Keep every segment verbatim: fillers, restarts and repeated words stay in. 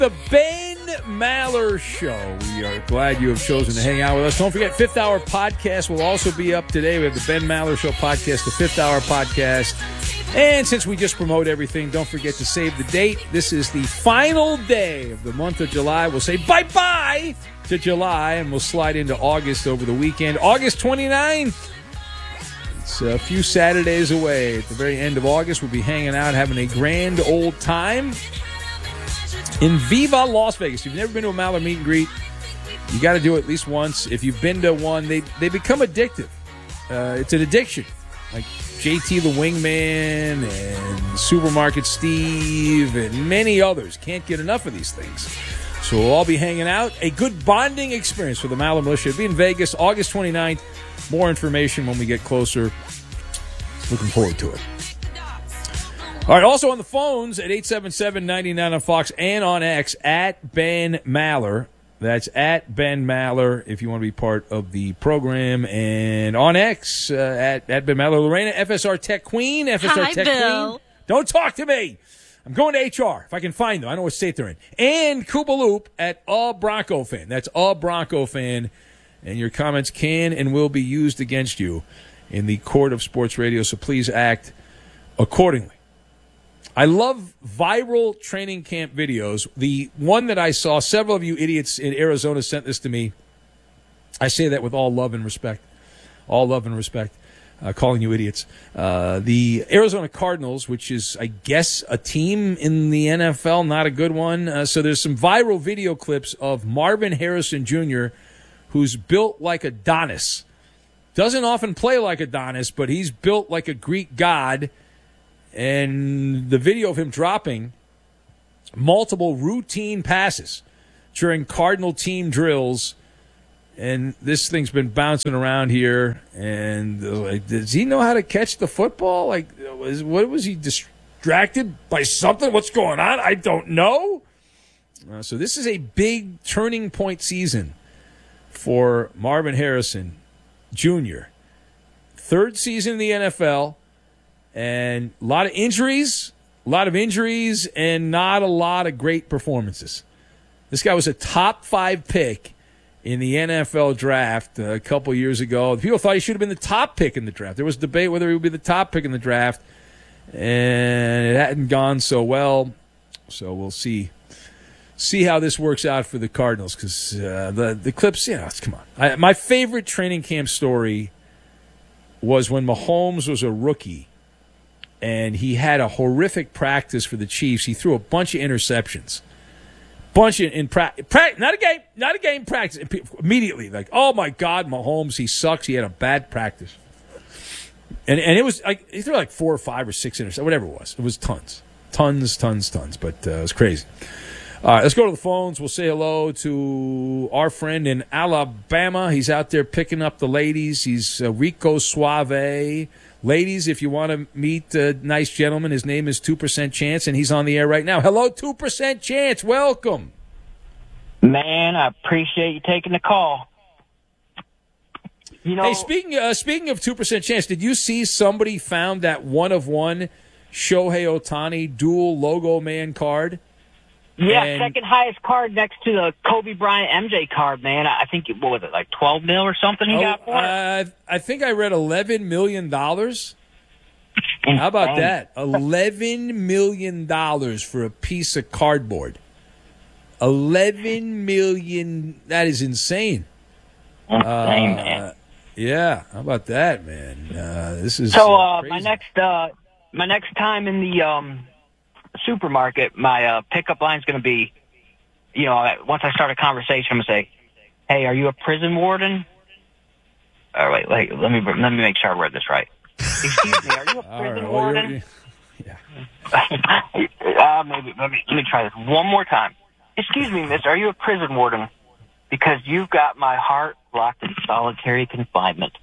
The Ben Maller Show. We are glad you have chosen to hang out with us. Don't forget, Fifth Hour Podcast will also be up today. We have the Ben Maller Show podcast, the Fifth Hour Podcast. And since we just promote everything, don't forget to save the date. This is the final day of the month of July. We'll say bye-bye to July, and we'll slide into August over the weekend. August twenty-ninth. It's a few Saturdays away. At the very end of August, we'll be hanging out, having a grand old time in Viva Las Vegas. If you've never been to a Maller meet and greet, you got to do it at least once. If you've been to one, they they become addictive. Uh, it's an addiction. Like J T the Wingman and Supermarket Steve and many others. Can't get enough of these things. So we'll all be hanging out. A good bonding experience for the Maller Militia. It'll be in Vegas, August twenty-ninth. More information when we get closer. Looking forward to it. All right, also on the phones at eight seven seven, nine nine on Fox and on X at Ben Maller. That's at Ben Maller if you want to be part of the program. And on X uh, at, at Ben Maller. Lorena, F S R Tech Queen. F S R Hi, Tech Bill. Queen. Don't talk to me. I'm going to H R if I can find them. I know what state they're in. And Koopa Loop at A Bronco Fan. That's A Bronco Fan. And your comments can and will be used against you in the court of sports radio, so please act accordingly. I love viral training camp videos. The one that I saw, several of you idiots in Arizona sent this to me. I say that with all love and respect. All love and respect. Uh, calling you idiots. Uh, the Arizona Cardinals, which is, I guess, a team in the N F L, not a good one. Uh, so there's some viral video clips of Marvin Harrison Junior, who's built like Adonis. Doesn't often play like Adonis, but he's built like a Greek god. And the video of him dropping multiple routine passes during Cardinal team drills. And this thing's been bouncing around here. And uh, like, does he know how to catch the football? Like, was, what was he distracted by something? What's going on? I don't know. Uh, so this is a big turning point season for Marvin Harrison Junior Third season in the N F L. And a lot of injuries, a lot of injuries, and not a lot of great performances. This guy was a top five pick in the N F L draft a couple years ago. People thought he should have been the top pick in the draft. There was debate whether he would be the top pick in the draft, and it hadn't gone so well. So we'll see see how this works out for the Cardinals, because uh, the, the clips, you know, come on. I, my favorite training camp story was when Mahomes was a rookie. And he had a horrific practice for the Chiefs. He threw a bunch of interceptions. Bunch of, in practice. Pra- not a game. Not a game practice. Immediately, like, oh, my God, Mahomes, he sucks. He had a bad practice. And and it was like, he threw like four or five or six interceptions, whatever it was. It was tons. Tons, tons, tons. But uh, it was crazy. All right, let's go to the phones. We'll say hello to our friend in Alabama. He's out there picking up the ladies. He's uh, Rico Suave. Ladies, if you want to meet a nice gentleman, his name is two percent Chance, and he's on the air right now. Hello, two percent Chance. Welcome. Man, I appreciate you taking the call. You know, hey, speaking uh, speaking of two percent Chance, did you see somebody found that one-of-one Shohei Ohtani dual logo man card? Yeah, and second highest card next to the Kobe Bryant M J card, man. I think, it, what was it, like twelve mil or something he oh, got for it? Uh, I think I read eleven million dollars. How about that? eleven million dollars for a piece of cardboard. eleven million dollars. That is insane. Insane, uh, man. Yeah, how about that, man? Uh, this is So, uh, uh, crazy. my next uh, my next time in the um, supermarket, my uh, pickup line is going to be, you know, once I start a conversation, I'm going to say, hey, are you a prison warden? All right, wait, let me let me make sure I read this right. Excuse me, are you a All prison right, well, warden? you're- yeah. uh, maybe let me let me try this one more time. Excuse me, mister, are you a prison warden? Because you've got my heart locked in solitary confinement.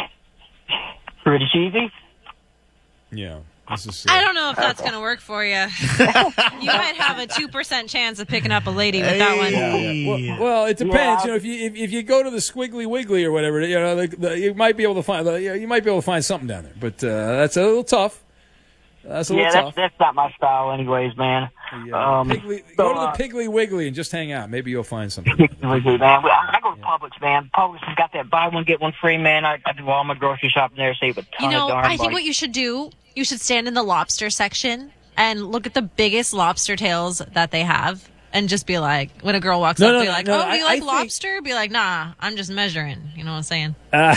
Pretty cheesy? Yeah. This is, I don't know if that's going to work for you. You might have a two percent chance of picking up a lady with that one. Yeah, yeah. Well, well, it depends. Yeah. You know, if you if, if you go to the Squiggly Wiggly or whatever, you know, the, the, you might be able to find you, know, you might be able to find something down there. But uh, that's a little tough. That's a Yeah, little that's tough. that's not my style, anyways, man. Yeah. Um, Piggly, so, go to uh, the Piggly Wiggly and just hang out. Maybe you'll find something. man. I go to Publix, man. Publix has got that buy one get one free, man. I, I do all my grocery shopping there, save a ton You know, of darn I think money. what you should do, you should stand in the lobster section and look at the biggest lobster tails that they have. And just be like, when a girl walks No, up, no, be no, like, no, oh, I- do you I like think- lobster? Be like, nah, I'm just measuring. You know what I'm saying?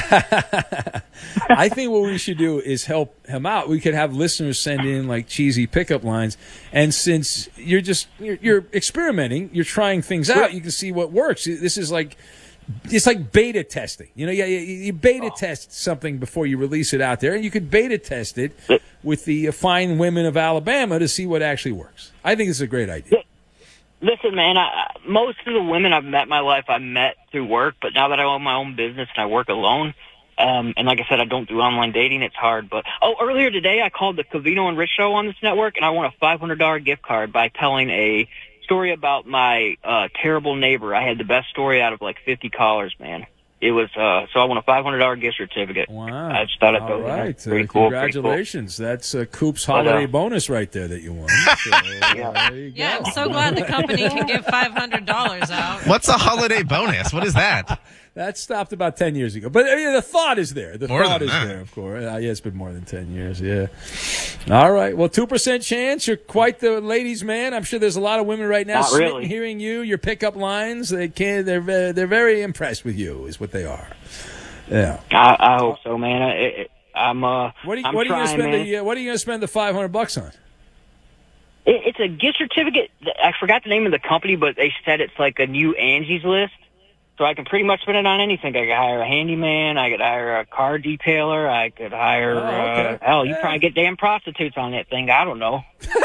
I think what we should do is help him out. We could have listeners send in like cheesy pickup lines, and since you're just you're, you're experimenting, you're trying things out. You can see what works. This is like it's like beta testing. You know, yeah, you, you beta test something before you release it out there, and you could beta test it with the uh, fine women of Alabama to see what actually works. I think it's a great idea. Listen, man, I, most of the women I've met in my life I met through work, but now that I own my own business and I work alone, um, and like I said, I don't do online dating, it's hard. But oh, earlier today I called the Covino and Rich Show on this network, and I won a five hundred dollars gift card by telling a story about my uh, terrible neighbor. I had the best story out of like fifty callers, man. It was uh, so I won a five hundred dollars gift certificate. Wow! I just thought I'd All throw that in. right, Pretty uh, cool. congratulations. Pretty That's uh, Coop's holiday uh, bonus right there that you won. So, uh, there you Yeah, go. I'm so glad the company can give five hundred dollars out. What's a holiday bonus? What is that? That stopped about ten years ago. But I mean, the thought is there. The More thought than is that. there, of course. Uh, yeah, it's been more than ten years, yeah. All right. Well, two percent chance. You're quite the ladies' man. I'm sure there's a lot of women right now Not smitten really. hearing you, your pickup lines. They can't, they're, ve- they're very impressed with you, is what they are. Yeah. I, I hope so, man. I, it, I'm uh, What are you, I'm what are you going to trying, spend man. the uh, What are you going to spend the five hundred bucks on? It, it's a gift certificate. I forgot the name of the company, but they said it's like a new Angie's List. So I can pretty much spend it on anything. I could hire a handyman. I could hire a car detailer. I could hire, Oh, okay. uh, hell, you Yeah. probably get damn prostitutes on that thing. I don't know.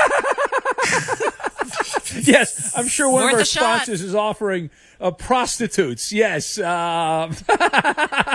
Yes, I'm sure one Worth of our a shot. sponsors is offering uh, prostitutes. Yes. Uh,